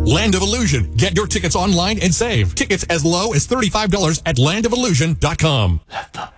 Land of Illusion. Get your tickets online and save. Tickets as low as $35 at landofillusion.com. Let the